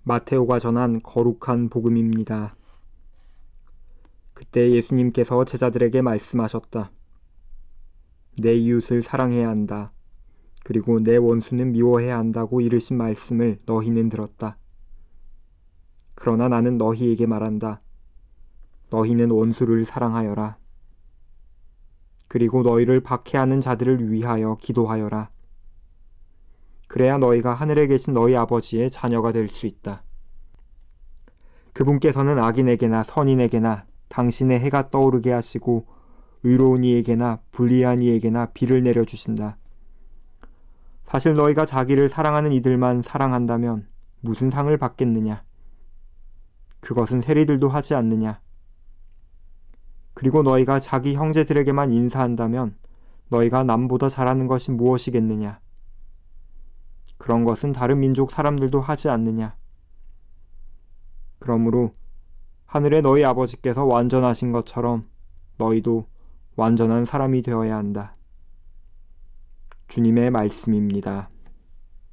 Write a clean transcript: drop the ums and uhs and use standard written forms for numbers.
마테오가 전한 거룩한 복음입니다. 그때 예수님께서 제자들에게 말씀하셨다. 내 이웃을 사랑해야 한다. 그리고 내 원수는 미워해야 한다고 이르신 말씀을 너희는 들었다. 그러나 나는 너희에게 말한다. 너희는 원수를 사랑하여라. 그리고 너희를 박해하는 자들을 위하여 기도하여라. 그래야 너희가 하늘에 계신 너희 아버지의 자녀가 될 수 있다. 그분께서는 악인에게나 선인에게나 당신의 해가 떠오르게 하시고 의로운 이에게나 불의한 이에게나 비를 내려주신다. 사실 너희가 자기를 사랑하는 이들만 사랑한다면 무슨 상을 받겠느냐? 그것은 세리들도 하지 않느냐? 그리고 너희가 자기 형제들에게만 인사한다면 너희가 남보다 잘하는 것이 무엇이겠느냐? 그런 것은 다른 민족 사람들도 하지 않느냐? 그러므로 하늘의 너희 아버지께서 완전하신 것처럼 너희도 완전한 사람이 되어야 한다. 주님의 말씀입니다.